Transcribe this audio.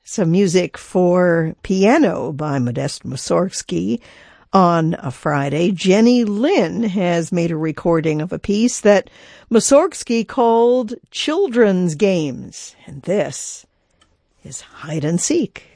Some music for piano by Modest Mussorgsky. On a Friday, Jenny Lin has made a recording of a piece that Mussorgsky called Children's Games, and this is Hide and Seek.